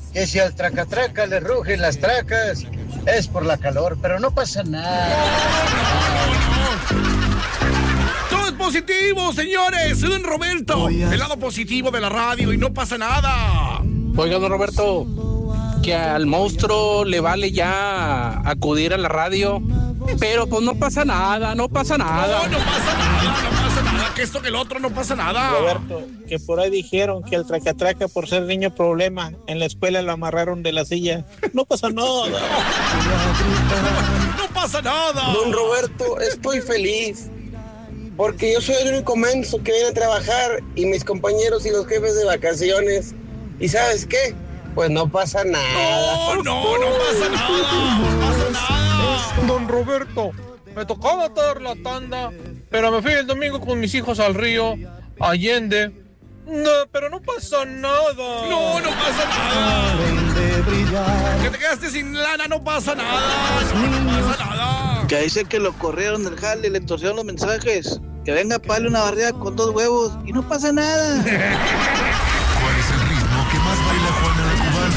que si al tracatraca le rugen las tracas, es por la calor, pero no pasa nada. Todo es positivo, señores. Soy don Roberto, el lado positivo de la radio, y no pasa nada. Oiga, don Roberto, que al monstruo le vale ya acudir a la radio, pero pues no pasa nada. No pasa nada. Que esto, que el otro, no pasa nada. Roberto, que por ahí dijeron que el tracatraca, por ser niño problema, en la escuela lo amarraron de la silla. No pasa nada. No pasa nada. Don Roberto, estoy feliz, porque yo soy el único menso que viene a trabajar y mis compañeros y los jefes de vacaciones. ¿Y sabes qué? Pues no pasa nada. No pasa nada. Don Roberto, me tocaba dar la tanda, pero me fui el domingo con mis hijos al río Allende. No, pero no pasa nada. No pasa nada. Que te quedaste sin lana, no pasa nada. No pasa nada. Que dice que lo corrieron del jale, le torcieron los mensajes. Que venga pale una barrida con 2 huevos y no pasa nada. ¿Cuál es el ritmo que más baila Juana la Cubana?